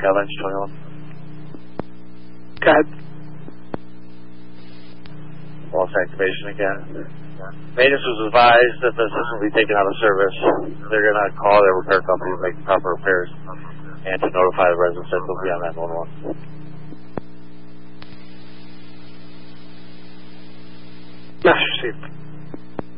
Avalanche 21. Go ahead. Lost activation again. Maintenance was advised that the system will be taken out of service. They're going to call their repair company to make proper repairs and to notify the residents that they'll be on 911. Message received.